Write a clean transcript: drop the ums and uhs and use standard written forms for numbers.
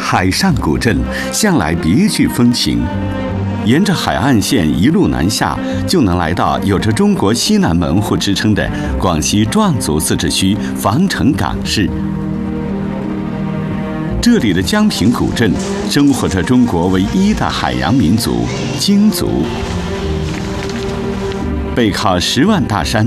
海上古镇向来别具风情。沿着海岸线一路南下，就能来到有着中国西南门户之称的广西壮族自治区防城港市。这里的江平古镇生活着中国唯一的海洋民族京族。背靠10万大山，